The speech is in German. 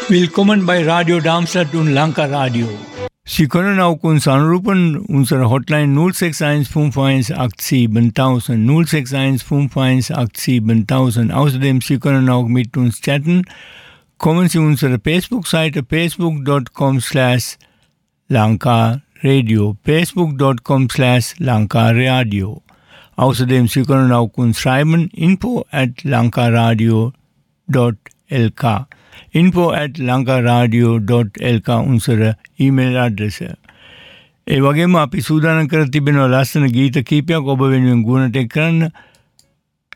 Willkommen bei Radio Darmstadt und Lanka Radio. Sie können auch uns anrufen, unsere Hotline 061 5187 7000, 061 5187 7000. Außerdem, Sie können auch mit uns chatten. Kommen Sie unsere Facebook-Seite facebook.com/Lanka-Radio, facebook.com/Lanka-Radio. Außerdem, Sie können auch uns schreiben, info@lankaradio.lk. info@lankaradio.lk unsere E-Mail-Adresse. ඒ වගේම අපි සූදානම් කර තිබෙනවා ලස්සන ගීත කීපයක් ඔබ වෙනුවෙන් ගුණට කරන්න.